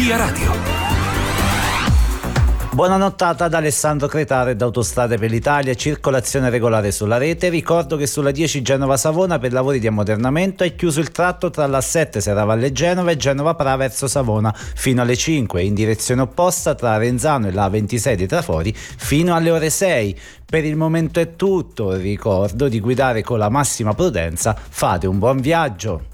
Via Radio. Buona nottata da Alessandro Cretare ed Autostrade per l'Italia, circolazione regolare sulla rete. Ricordo che sulla 10 Genova-Savona per lavori di ammodernamento è chiuso il tratto tra la 7 Serravalle Genova e Genova Pra verso Savona fino alle 5, in direzione opposta tra Renzano e la 26 dei Trafori fino alle ore 6. Per il momento è tutto, ricordo di guidare con la massima prudenza, fate un buon viaggio.